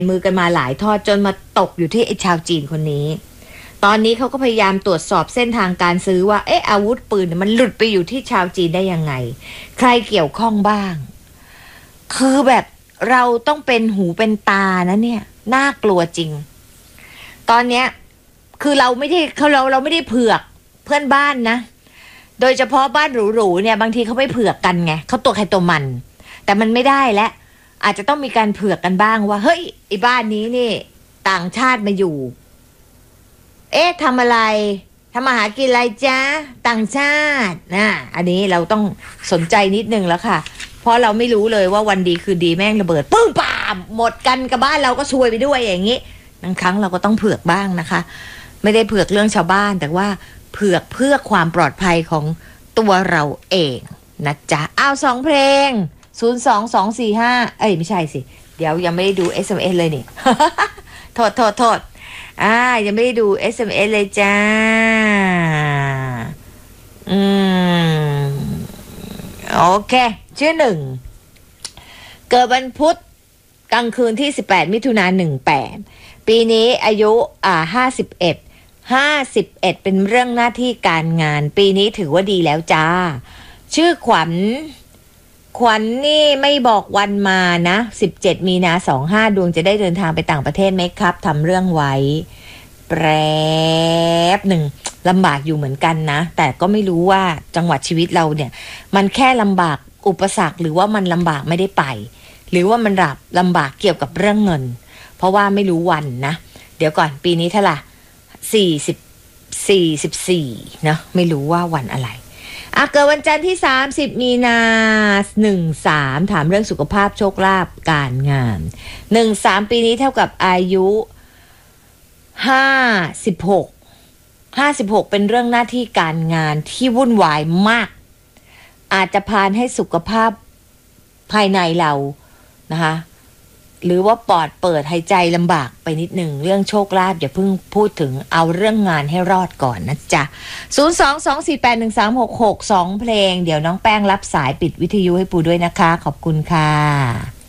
มือกันมาหลายทอดจนมาตกอยู่ที่ไอ้ชาวจีนคนนี้ตอนนี้เขาก็พยายามตรวจสอบเส้นทางการซื้อว่าอาวุธปืนมันหลุดไปอยู่ที่ชาวจีนได้ยังไงใครเกี่ยวข้องบ้างคือแบบเราต้องเป็นหูเป็นตานะเนี่ยน่ากลัวจริงตอนเนี้ยคือเราไม่ได้เผือกเพื่อนบ้านนะโดยเฉพาะบ้านหรูๆเนี่ยบางทีเขาไม่เผือกกันไงเขาตัวใครตัวมันแต่มันไม่ได้แล้วอาจจะต้องมีการเผือกกันบ้างว่าเฮ้ยไอ้บ้านนี้นี่ต่างชาติมาอยู่ทำอะไรทำอาหารกินอะไรจ๊ะต่างชาติอันนี้เราต้องสนใจนิดนึงแล้วค่ะเพราะเราไม่รู้เลยว่าวันดีคือดีแม่งระเบิดปึ้งป่ามหมดกันกับบ้านเราก็ซวยไปด้วยอย่างนี้บางครั้งเราก็ต้องเผือกบ้างนะคะไม่ได้เผือกเรื่องชาวบ้านแต่ว่าเผือกเพื่อความปลอดภัยของตัวเราเองนะจ๊ะเอา2เพลง02245ไม่ใช่สิเดี๋ยวยังไม่ได้ดู SMS เลยนี่ โทษยังไม่ได้ดู SMS เลยจ้าโอเคชื่อ1เกิดวันพุธกลางคืนที่18มิถุนายน18ปีนี้อายุ51เป็นเรื่องหน้าที่การงานปีนี้ถือว่าดีแล้วจ้าชื่อขวัญนี่ไม่บอกวันมานะ17มีนา25ดวงจะได้เดินทางไปต่างประเทศไหมครับทำเรื่องไว้แป๊บหนึ่งลำบากอยู่เหมือนกันนะแต่ก็ไม่รู้ว่าจังหวะชีวิตเราเนี่ยมันแค่ลำบากอุปสรรคหรือว่ามันลำบากไม่ได้ไปหรือว่ามันลำบากเกี่ยวกับเรื่องเงินเพราะว่าไม่รู้วันนะเดี๋ยวก่อนปีนี้เท่าไหร่44นะไม่รู้ว่าวันอะไรเกิดวันจันทร์ที่30มีนา13ถามเรื่องสุขภาพโชคลาภการงาน13ปีนี้เท่ากับอายุ56เป็นเรื่องหน้าที่การงานที่วุ่นวายมากอาจจะพาให้สุขภาพภายในเรานะคะหรือว่าปอดเปิดหายใจลำบากไปนิดหนึ่งเรื่องโชคลาภอย่าเพิ่งพูดถึงเอาเรื่องงานให้รอดก่อนนะจ๊ะ022481366 2เพลงเดี๋ยวน้องแป้งรับสายปิดวิทยุให้ปูด้วยนะคะขอบคุณค่ะ